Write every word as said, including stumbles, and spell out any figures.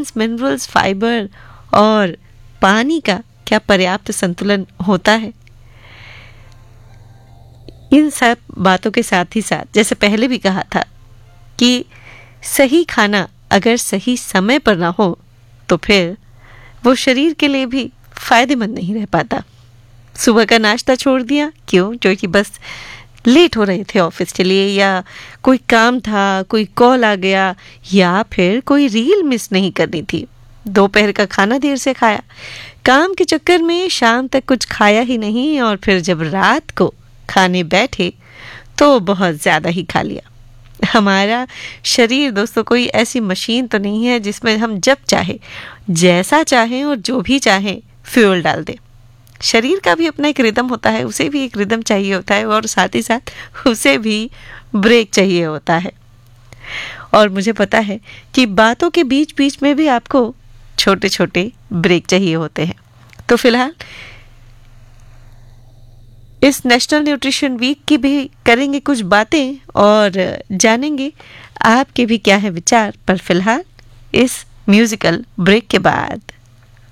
Vitamins, minerals, fibre और पानी का क्या पर्याप्त संतुलन होता है। इन सब बातों के साथ ही साथ, जैसे पहले भी कहा था, कि सही खाना अगर सही समय पर ना हो तो फिर वो शरीर के लिए भी फायदेमंद नहीं रह पाता। सुबह का नाश्ता छोड़ दिया, क्यों? क्योंकि बस लेट हो रहे थे ऑफिस के लिए, या कोई काम था, कोई कॉल आ गया, या फिर कोई रील मिस नहीं करनी थी। दोपहर का खाना देर से खाया, काम के चक्कर में शाम तक कुछ खाया ही नहीं, और फिर जब रात को खाने बैठे तो बहुत ज़्यादा ही खा लिया। हमारा शरीर दोस्तों कोई ऐसी मशीन तो नहीं है जिसमें हम जब चाहे, जैसा चाहें और जो भी चाहें फ्यूल डाल दें। शरीर का भी अपना एक रिदम होता है, उसे भी एक रिदम चाहिए होता है, और साथ ही साथ उसे भी ब्रेक चाहिए होता है। और मुझे पता है कि बातों के बीच बीच में भी आपको छोटे छोटे ब्रेक चाहिए होते हैं। तो फिलहाल इस नेशनल न्यूट्रिशन वीक की भी करेंगे कुछ बातें और जानेंगे आपके भी क्या है विचार, पर फिलहाल इस म्यूजिकल ब्रेक के बाद।